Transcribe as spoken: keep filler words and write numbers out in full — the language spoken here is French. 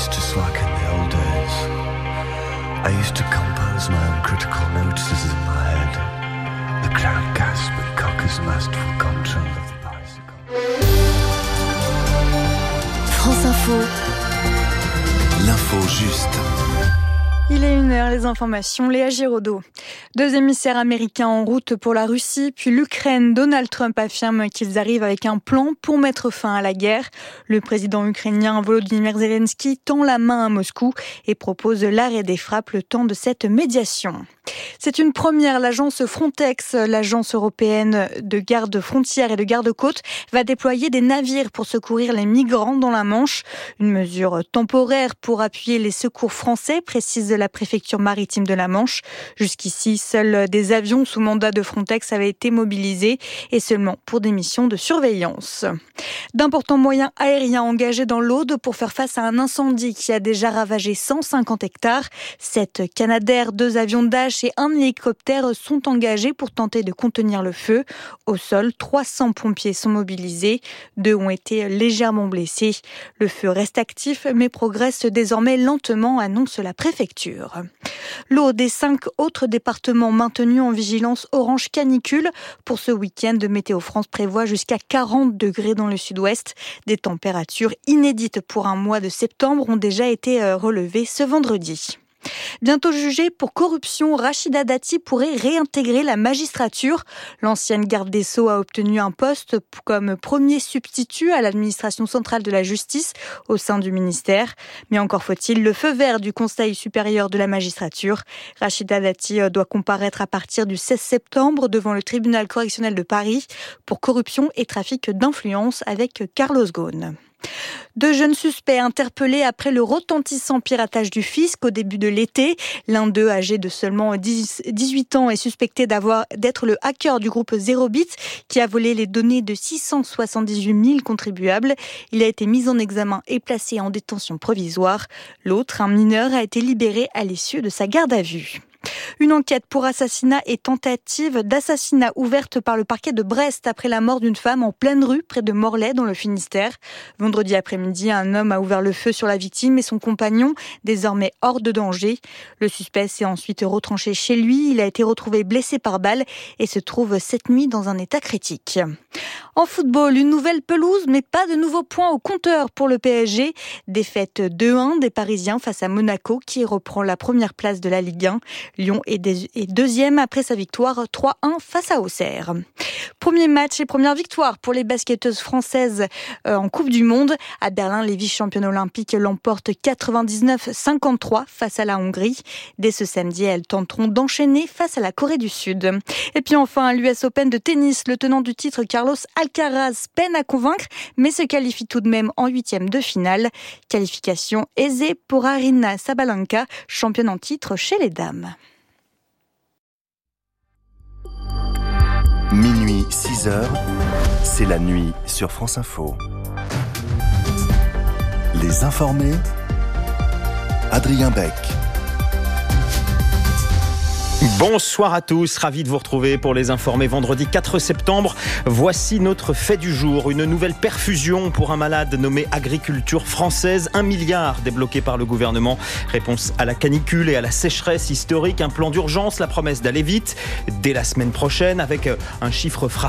It's just like in the old days. I used to compose my own critical notices in my head. The crowd gasped, but Cocker's masterful control of the bicycle. France Info. L'info juste. Il est une heure, les informations, Léa Giraudot. Deux émissaires américains en route pour la Russie, puis l'Ukraine. Donald Trump affirme qu'ils arrivent avec un plan pour mettre fin à la guerre. Le président ukrainien Volodymyr Zelensky tend la main à Moscou et propose l'arrêt des frappes le temps de cette médiation. C'est une première. L'agence Frontex, l'agence européenne de garde frontières et de garde-côtes, va déployer des navires pour secourir les migrants dans la Manche. Une mesure temporaire pour appuyer les secours français, précise la préfecture maritime de la Manche. Jusqu'ici, seuls des avions sous mandat de Frontex avaient été mobilisés et seulement pour des missions de surveillance. D'importants moyens aériens engagés dans l'Aude pour faire face à un incendie qui a déjà ravagé cent cinquante hectares. Sept Canadair, deux avions Dash et un hélicoptère sont engagés pour tenter de contenir le feu. Au sol, trois cents pompiers sont mobilisés. Deux ont été légèrement blessés. Le feu reste actif mais progresse désormais lentement, annonce la préfecture. L'Aude et cinq autres départements maintenus en vigilance orange canicule. Pour ce week-end, Météo France prévoit jusqu'à quarante degrés dans le sud-ouest. Des températures inédites pour un mois de septembre ont déjà été relevées ce vendredi. Bientôt jugée pour corruption, Rachida Dati pourrait réintégrer la magistrature. L'ancienne garde des Sceaux a obtenu un poste comme premier substitut à l'administration centrale de la justice au sein du ministère. Mais encore faut-il le feu vert du Conseil supérieur de la magistrature. Rachida Dati doit comparaître à partir du seize septembre devant le tribunal correctionnel de Paris pour corruption et trafic d'influence avec Carlos Ghosn. Deux jeunes suspects interpellés après le retentissant piratage du fisc au début de l'été. L'un d'eux, âgé de seulement dix-huit ans, est suspecté d'avoir, d'être le hacker du groupe Zerobit qui a volé les données de six cent soixante-dix-huit mille contribuables. Il a été mis en examen et placé en détention provisoire. L'autre, un mineur, a été libéré à l'issue de sa garde à vue. Une enquête pour assassinat et tentative d'assassinat ouverte par le parquet de Brest après la mort d'une femme en pleine rue près de Morlaix dans le Finistère. Vendredi après-midi, un homme a ouvert le feu sur la victime et son compagnon, désormais hors de danger. Le suspect s'est ensuite retranché chez lui. Il a été retrouvé blessé par balle et se trouve cette nuit dans un état critique. En football, une nouvelle pelouse, mais pas de nouveaux points au compteur pour le P S G. Défaite deux un des Parisiens face à Monaco qui reprend la première place de la Ligue un. Lyon est deuxième après sa victoire trois un face à Auxerre. Premier match et première victoire pour les basketteuses françaises en Coupe du Monde. À Berlin, les vice-championnes olympiques l'emportent quatre-vingt-dix-neuf à cinquante-trois face à la Hongrie. Dès ce samedi, elles tenteront d'enchaîner face à la Corée du Sud. Et puis enfin, à l'U S Open de tennis, le tenant du titre Carlos Alcaraz peine à convaincre, mais se qualifie tout de même en huitième de finale. Qualification aisée pour Aryna Sabalenka, championne en titre chez les dames. Minuit, six heures, c'est la nuit sur France Info. Les informés, Adrien Beck. Bonsoir à tous, ravi de vous retrouver pour les informés vendredi quatre septembre. Voici notre fait du jour, une nouvelle perfusion pour un malade nommé Agriculture Française. Un milliard débloqué par le gouvernement. Réponse à la canicule et à la sécheresse historique. Un plan d'urgence, la promesse d'aller vite dès la semaine prochaine avec un chiffre frappant.